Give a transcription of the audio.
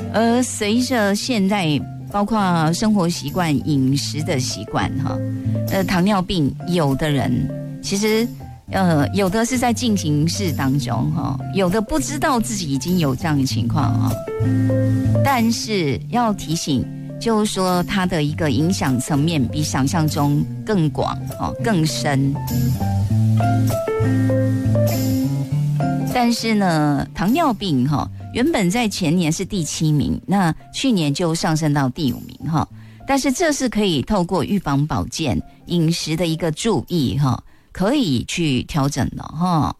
而随着现在包括生活习惯、饮食的习惯哈，糖尿病有的人其实有的是在进行式当中哈，有的不知道自己已经有这样的情况哈。但是要提醒，就是说它的一个影响层面比想象中更广哈，更深。但是呢，糖尿病哈，原本在前年是第7名，那去年就上升到第5名哈。但是这是可以透过预防保健、饮食的一个注意哈，可以去调整的哈。